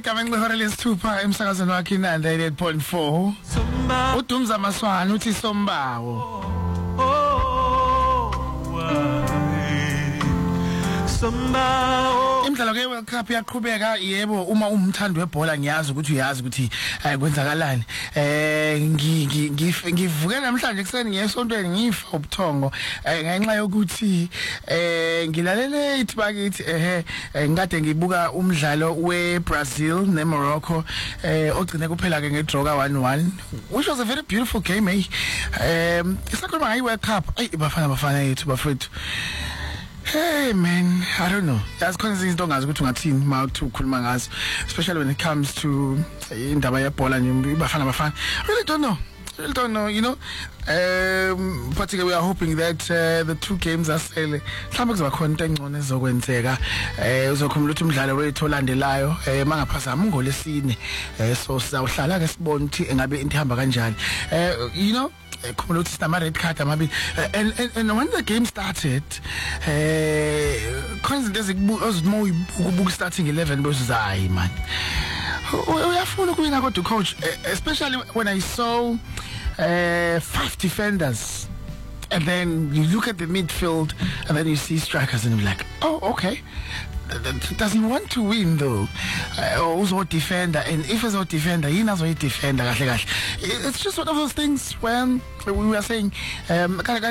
igama ngihora lesithupha emsakazweni wakhe iNanda 88.4 uDumza Maswana uthi Sombawo imidlalo ke World Cup yaqhubeka yebo uma umthandi webhola ngiyazi ukuthi kwenzakalani ngivuke namhlanje ekseni ngesontweni ngifa ubuthongo ngenxa yokuthi ngilalele ithibakithi ngikade ngibuka umdlalo weBrazil neMorocco ogcine kuphela ke ngedraw ka 1-1 which was a very beautiful game isakhuluma ngayi World Cup bafana yethu bafethu. Hey man, I don't know. Yazi khona izinto ongazi ukuthi ungathini mawuthi ukhuluma ngazo, especially when it comes to indaba yebhola nje bafana. Really don't know, you know. Particularly we are hoping that the two games are sele mhlawumbe kuzoba khona into engcono ezokwenzeka uzokhumula ukuthi umdlalo wethu olandelayo mangaphazama ngolesine so sizawuhlala ke sibone ukuthi engabe into ihamba kanjani you know khumula ukuthi sinama red card amabili and when the game started khona izinto ezikubuka starting 11 versus hayi man uyafuna ukuwina kodwa coach especially when I saw 5 defenders and then you look at the midfield and then you see strikers and you're like, oh okay, doesn't want to win though. Also defender, and if it's a defender, he knows what defender. It's just one of those things when we were saying I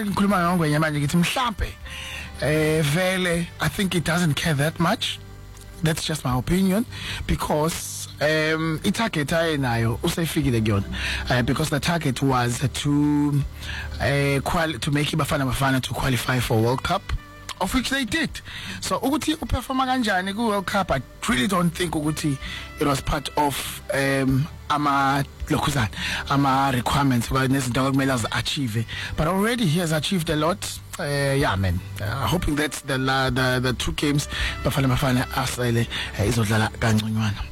think it doesn't care that much. That's just my opinion, because target nayo usefikile kuyona because the target was to make Bafana to qualify for World Cup, of which they did. So ukuthi uperforma kanjani ku World Cup, I really don't think ukuthi it was part of ama requirements nezinto okumele achieve, but already he has achieved a lot. Yeah man, hoping that the two games Bafana asele izodlala kanconywana.